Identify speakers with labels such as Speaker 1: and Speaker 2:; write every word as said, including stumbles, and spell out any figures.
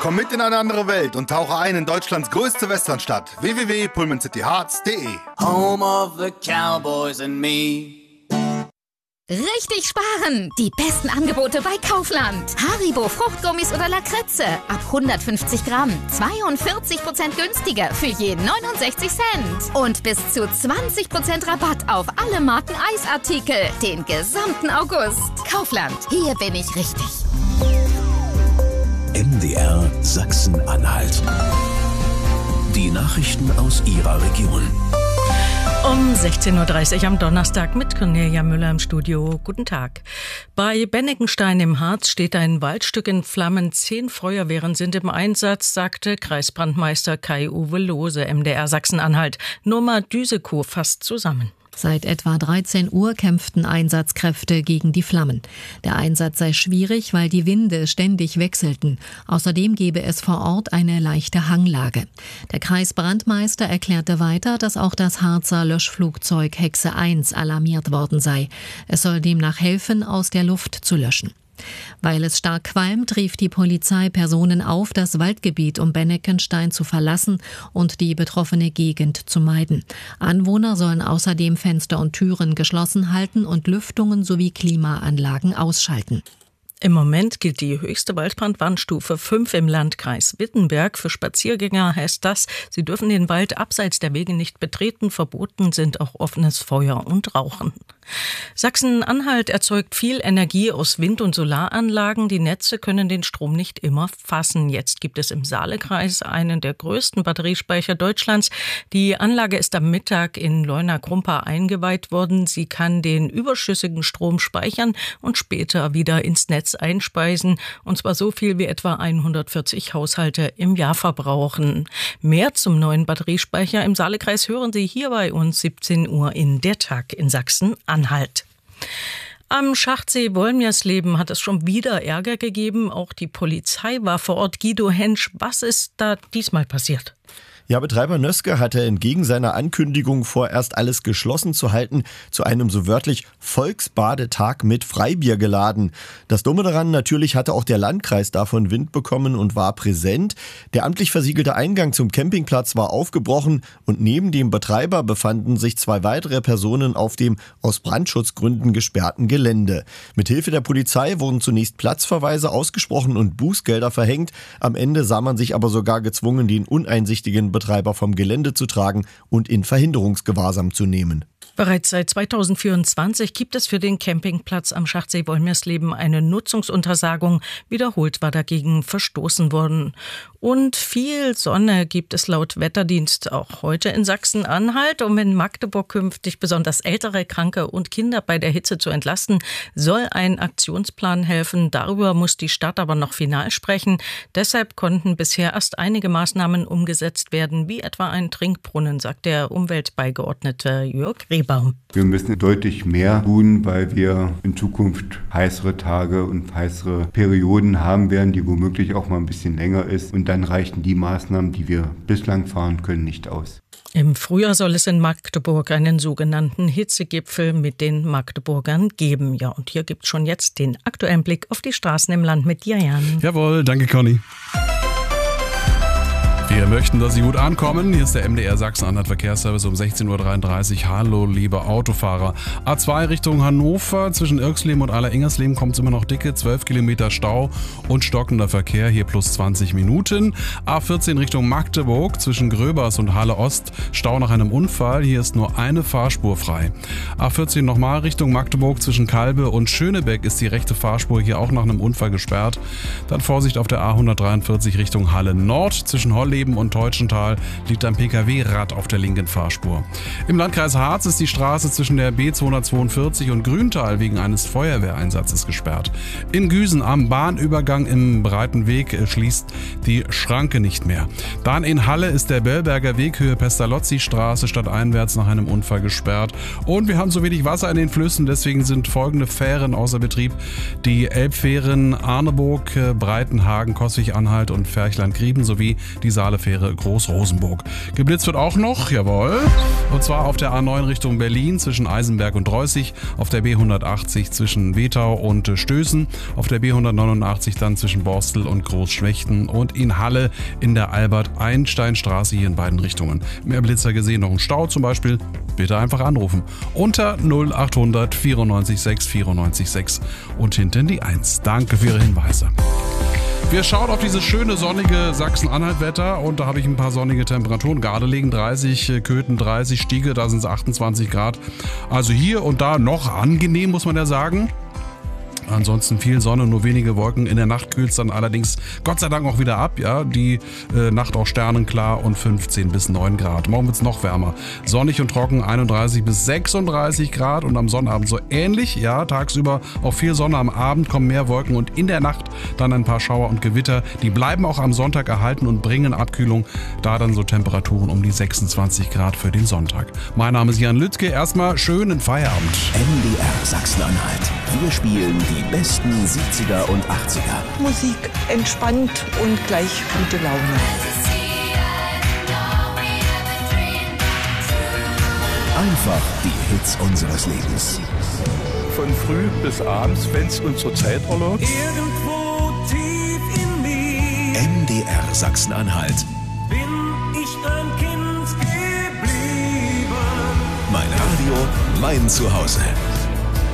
Speaker 1: Komm mit in eine andere Welt und tauche ein in Deutschlands größte Westernstadt. w w w punkt pullman city hearts punkt d e.
Speaker 2: Home of the Cowboys and me.
Speaker 3: Richtig sparen! Die besten Angebote bei Kaufland. Haribo Fruchtgummis oder Lakritze ab hundertfünfzig Gramm. zweiundvierzig Prozent günstiger für je neunundsechzig Cent. Und bis zu zwanzig Prozent Rabatt auf alle Marken Eisartikel. Den gesamten August. Kaufland. Hier bin ich richtig.
Speaker 4: M D R Sachsen-Anhalt. Die Nachrichten aus Ihrer Region.
Speaker 5: Um sechzehn Uhr dreißig am Donnerstag mit Cornelia Müller im Studio. Guten Tag. Bei Bennekenstein im Harz steht ein Waldstück in Flammen. Zehn Feuerwehren sind im Einsatz, sagte Kreisbrandmeister Kai-Uwe Lohse, M D R Sachsen-Anhalt. Norma Düsekow fasst zusammen.
Speaker 6: Seit etwa dreizehn Uhr kämpften Einsatzkräfte gegen die Flammen. Der Einsatz sei schwierig, weil die Winde ständig wechselten. Außerdem gebe es vor Ort eine leichte Hanglage. Der Kreisbrandmeister erklärte weiter, dass auch das Harzer Löschflugzeug Hexe eins alarmiert worden sei. Es soll demnach helfen, aus der Luft zu löschen. Weil es stark qualmt, rief die Polizei Personen auf, das Waldgebiet um Bennekenstein zu verlassen und die betroffene Gegend zu meiden. Anwohner sollen außerdem Fenster und Türen geschlossen halten und Lüftungen sowie Klimaanlagen ausschalten.
Speaker 5: Im Moment gilt die höchste Waldbrandwarnstufe fünf im Landkreis Wittenberg. Für Spaziergänger heißt das, sie dürfen den Wald abseits der Wege nicht betreten. Verboten sind auch offenes Feuer und Rauchen. Sachsen-Anhalt erzeugt viel Energie aus Wind- und Solaranlagen. Die Netze können den Strom nicht immer fassen. Jetzt gibt es im Saalekreis einen der größten Batteriespeicher Deutschlands. Die Anlage ist am Mittag in Leuna-Krumpa eingeweiht worden. Sie kann den überschüssigen Strom speichern und später wieder ins Netz einspeisen. Und zwar so viel wie etwa hundertvierzig Haushalte im Jahr verbrauchen. Mehr zum neuen Batteriespeicher im Saalekreis hören Sie hier bei uns siebzehn Uhr in Der Tag in Sachsen-Anhalt. Am Schachtsee Wolmirsleben hat es schon wieder Ärger gegeben. Auch die Polizei war vor Ort. Guido Hensch, was ist da diesmal passiert?
Speaker 7: Ja, Betreiber Nöske hatte entgegen seiner Ankündigung vorerst alles geschlossen zu halten, zu einem so wörtlich Volksbadetag mit Freibier geladen. Das Dumme daran, natürlich hatte auch der Landkreis davon Wind bekommen und war präsent. Der amtlich versiegelte Eingang zum Campingplatz war aufgebrochen und neben dem Betreiber befanden sich zwei weitere Personen auf dem aus Brandschutzgründen gesperrten Gelände. Mithilfe der Polizei wurden zunächst Platzverweise ausgesprochen und Bußgelder verhängt. Am Ende sah man sich aber sogar gezwungen, den uneinsichtigen Betreiber vom Gelände zu tragen und in Verhinderungsgewahrsam zu nehmen.
Speaker 5: Bereits seit zweitausendvierundzwanzig gibt es für den Campingplatz am Schachtsee Wolmirsleben eine Nutzungsuntersagung. Wiederholt war dagegen verstoßen worden. Und viel Sonne gibt es laut Wetterdienst auch heute in Sachsen-Anhalt. Um in Magdeburg künftig besonders ältere, Kranke und Kinder bei der Hitze zu entlasten, soll ein Aktionsplan helfen. Darüber muss die Stadt aber noch final sprechen. Deshalb konnten bisher erst einige Maßnahmen umgesetzt werden, wie etwa ein Trinkbrunnen, sagt der Umweltbeigeordnete Jörg Rehbaum.
Speaker 8: Wir müssen deutlich mehr tun, weil wir in Zukunft heißere Tage und heißere Perioden haben werden, die womöglich auch mal ein bisschen länger ist. Und dann reichen die Maßnahmen, die wir bislang fahren können, nicht aus.
Speaker 5: Im Frühjahr soll es in Magdeburg einen sogenannten Hitzegipfel mit den Magdeburgern geben. Ja, und hier gibt es schon jetzt den aktuellen Blick auf die Straßen im Land mit Jajan.
Speaker 9: Jawohl, danke Conny. Wir möchten, dass Sie gut ankommen. Hier ist der M D R Sachsen-Anhalt Verkehrsservice um sechzehn Uhr dreiunddreißig. Hallo, liebe Autofahrer. A zwei Richtung Hannover. Zwischen Irxleben und Aller-Ingersleben kommt es immer noch dicke. zwölf Kilometer Stau und stockender Verkehr. Hier plus zwanzig Minuten. A vierzehn Richtung Magdeburg. Zwischen Gröbers und Halle Ost. Stau nach einem Unfall. Hier ist nur eine Fahrspur frei. A vierzehn nochmal Richtung Magdeburg. Zwischen Kalbe und Schönebeck ist die rechte Fahrspur hier auch nach einem Unfall gesperrt. Dann Vorsicht auf der A hundertdreiundvierzig Richtung Halle Nord. Zwischen Holleben und Teutschental liegt ein P K W-Rad auf der linken Fahrspur. Im Landkreis Harz ist die Straße zwischen der B zweihundertzweiundvierzig und Grüntal wegen eines Feuerwehreinsatzes gesperrt. In Güsen am Bahnübergang im Breiten Weg schließt die Schranke nicht mehr. Dann in Halle ist der Bellberger Weg Höhe Pestalozzi-Straße stadteinwärts nach einem Unfall gesperrt. Und wir haben so wenig Wasser in den Flüssen, deswegen sind folgende Fähren außer Betrieb. Die Elbfähren Arneburg, Breitenhagen, Koswig-Anhalt und Ferchland-Grieben sowie die Saar Zentrale Fähre Groß-Rosenburg. Geblitzt wird auch noch, jawohl. Und zwar auf der A neun Richtung Berlin zwischen Eisenberg und Dreußig, auf der B hundertachtzig zwischen Wetau und Stößen, auf der B hundertneunundachtzig dann zwischen Borstel und Großschwechten und in Halle in der Albert-Einstein-Straße hier in beiden Richtungen. Mehr Blitzer gesehen, noch ein Stau zum Beispiel? Bitte einfach anrufen. Unter null achthundert vierundneunzig sechs vierundneunzig sechs und hinten die eins. Danke für Ihre Hinweise. Wir schauen auf dieses schöne sonnige Sachsen-Anhalt-Wetter und da habe ich ein paar sonnige Temperaturen. Gardelegen dreißig, Köthen dreißig, Stiege, da sind es achtundzwanzig Grad. Also hier und da noch angenehm, muss man ja sagen. Ansonsten viel Sonne, nur wenige Wolken. In der Nacht kühlt es dann allerdings Gott sei Dank auch wieder ab. Ja, die äh, Nacht auch sternenklar und fünfzehn bis neun Grad. Morgen wird es noch wärmer. Sonnig und trocken einunddreißig bis sechsunddreißig Grad und am Sonnabend so ähnlich. Ja, tagsüber auch viel Sonne, am Abend kommen mehr Wolken und in der Nacht dann ein paar Schauer und Gewitter. Die bleiben auch am Sonntag erhalten und bringen Abkühlung. Da dann so Temperaturen um die sechsundzwanzig Grad für den Sonntag. Mein Name ist Jan Lüttke. Erstmal schönen Feierabend.
Speaker 4: M D R Sachsen-Anhalt. Wir spielen die besten siebziger und achtziger.
Speaker 10: Musik entspannt und gleich gute Laune.
Speaker 4: Einfach die Hits unseres Lebens.
Speaker 11: Von früh bis abends, wenn es unsere Zeit erlaubt.
Speaker 12: Irgendwo tief in mir
Speaker 4: M D R Sachsen-Anhalt.
Speaker 12: Bin ich ein Kind geblieben.
Speaker 4: Mein Radio, mein Zuhause.